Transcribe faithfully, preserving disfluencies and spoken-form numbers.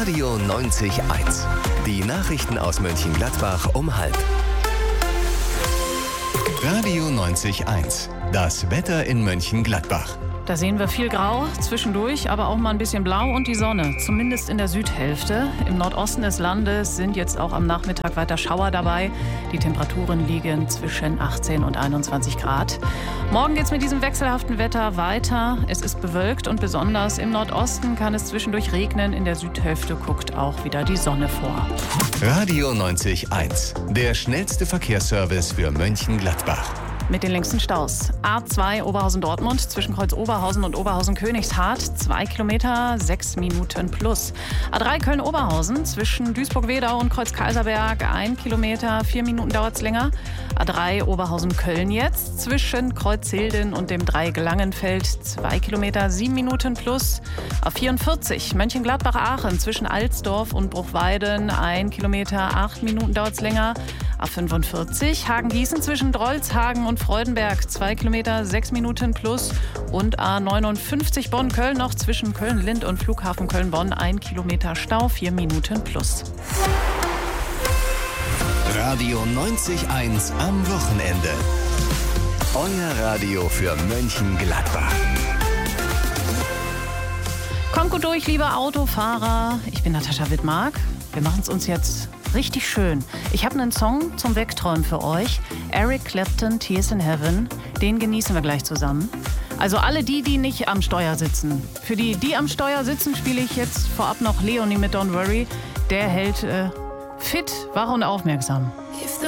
Radio neunzig eins. Die Nachrichten aus Mönchengladbach um halb. Radio neunzig eins. Das Wetter in Mönchengladbach. Da sehen wir viel Grau zwischendurch, aber auch mal ein bisschen Blau und die Sonne, zumindest in der Südhälfte. Im Nordosten des Landes sind jetzt auch am Nachmittag weiter Schauer dabei. Die Temperaturen liegen zwischen achtzehn und einundzwanzig Grad. Morgen geht es mit diesem wechselhaften Wetter weiter. Es ist bewölkt und besonders im Nordosten kann es zwischendurch regnen. In der Südhälfte guckt auch wieder die Sonne vor. Radio neunzig eins. Der schnellste Verkehrsservice für Mönchengladbach. Mit den längsten Staus. A zwei Oberhausen-Dortmund zwischen Kreuz Oberhausen und Oberhausen-Königshardt. Zwei Kilometer, sechs Minuten plus. A drei Köln-Oberhausen zwischen Duisburg-Wedau und Kreuz Kaiserberg. Ein Kilometer, vier Minuten dauert es länger. A drei Oberhausen-Köln jetzt zwischen Kreuz Hilden und dem Dreieck Langenfeld. Zwei Kilometer, sieben Minuten plus. A vierundvierzig Mönchengladbach-Aachen zwischen Alsdorf und Bruchweiden. Ein Kilometer, acht Minuten dauert es länger. A fünfundvierzig Hagen-Gießen zwischen Drolshagen und Freudenberg, zwei Kilometer, sechs Minuten plus. Und A neunundfünfzig Bonn-Köln noch zwischen Köln-Lind und Flughafen Köln-Bonn, ein Kilometer Stau, vier Minuten plus. Radio neunzig eins am Wochenende. Euer Radio für Mönchengladbach. Kommt gut durch, liebe Autofahrer. Ich bin Natascha Wittmark. Wir machen es uns jetzt richtig schön. Ich habe einen Song zum Wegträumen für euch. Eric Clapton, Tears in Heaven. Den genießen wir gleich zusammen. Also alle die, die nicht am Steuer sitzen. Für die, die am Steuer sitzen, spiele ich jetzt vorab noch Leonie mit Don't Worry. Der hält äh, fit, wach und aufmerksam.